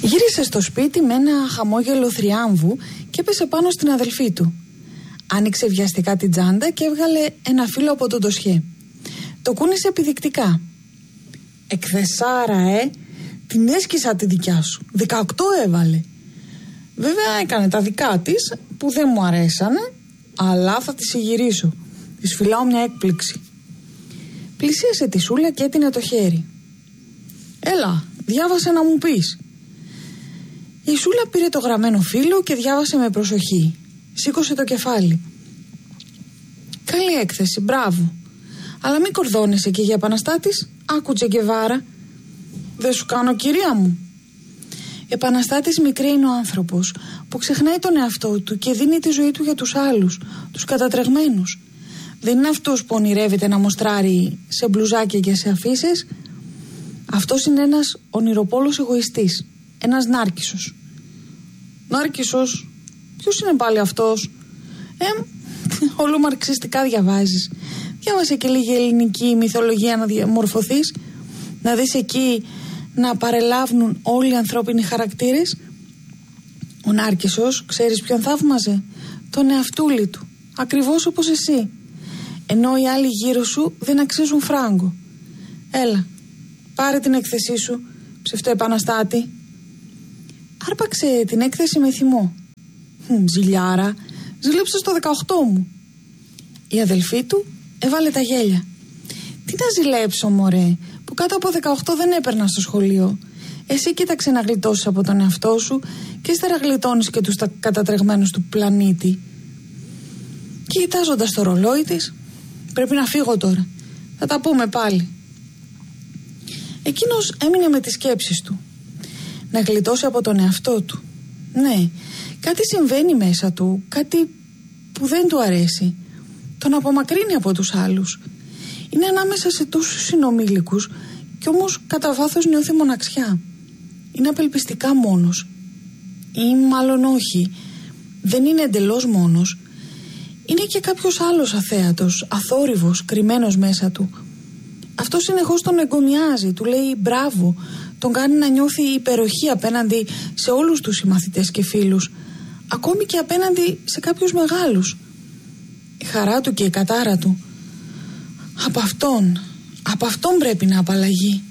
Γύρισε στο σπίτι με ένα χαμόγελο θριάμβου και έπεσε πάνω στην αδελφή του. Άνοιξε βιαστικά την τσάντα και έβγαλε ένα φύλλο από το ντοσιέ. Το κούνησε επιδεικτικά. «Εκθεσάρα, την έσκισα τη δικιά σου. 18 έβαλε. Βέβαια έκανε τα δικά της που δεν μου αρέσανε, αλλά θα τις γυρίσω. Της φυλάω μια έκπληξη». Πλησίασε τη Σούλα και έτεινε το χέρι. «Έλα, διάβασε να μου πεις». Η Σούλα πήρε το γραμμένο φύλλο και διάβασε με προσοχή. Σήκωσε το κεφάλι. «Καλή έκθεση, μπράβο. Αλλά μην κορδώνεσαι και για επαναστάτης. Άκου Τσεκεβάρα. Δεν σου κάνω, κυρία μου». Επαναστάτης μικρή είναι ο άνθρωπος που ξεχνάει τον εαυτό του και δίνει τη ζωή του για τους άλλους, τους κατατρεγμένους. Δεν είναι αυτός που ονειρεύεται να μοστράρει σε μπλουζάκια και σε αφίσες. Αυτός είναι ένας ονειροπόλος εγωιστής. Ένας Νάρκισσος. Νάρκισσος? Ποιος είναι πάλι αυτός? Όλο μαρξιστικά διαβάζεις. Διάβασε και λίγη ελληνική μυθολογία να διαμορφωθείς. Να δεις εκεί να παρελάβουν όλοι οι ανθρώπινοι χαρακτήρες. Ο Νάρκισσος, ξέρεις ποιον θαύμαζε? Τον εαυτούλη του. Ακριβώς όπως εσύ. Ενώ οι άλλοι γύρω σου δεν αξίζουν φράγκο. Έλα, πάρε την έκθεσή σου, ψευτοεπαναστάτη. Άρπαξε την έκθεση με θυμό. Ζηλιάρα, ζήλεψε στο 18 μου. Η αδελφή του έβαλε τα γέλια. Τι να ζηλέψω, μωρέ, που κάτω από 18 δεν έπαιρνα στο σχολείο. Εσύ κοίταξε να γλιτώσεις από τον εαυτό σου και ύστερα γλιτώνεις και τους κατατρεγμένους του πλανήτη. Και κοιτάζοντας το ρολόι της, πρέπει να φύγω τώρα. Θα τα πούμε πάλι. Εκείνος έμεινε με τις σκέψεις του. Να γλιτώσει από τον εαυτό του. Ναι, κάτι συμβαίνει μέσα του, κάτι που δεν του αρέσει. Τον απομακρύνει από τους άλλους. Είναι ανάμεσα σε τόσους συνομήλικους κι όμως κατά βάθος νιώθει μοναξιά. Είναι απελπιστικά μόνος. Ή μάλλον όχι. Δεν είναι εντελώς μόνος. Είναι και κάποιος άλλος αθέατος, αθόρυβος, κρυμμένος μέσα του. Αυτό συνεχώς τον εγκομιάζει, του λέει μπράβο, τον κάνει να νιώθει υπεροχή απέναντι σε όλους τους συμμαθητές και φίλους, ακόμη και απέναντι σε κάποιους μεγάλους. Η χαρά του και η κατάρα του, από αυτόν πρέπει να απαλλαγεί.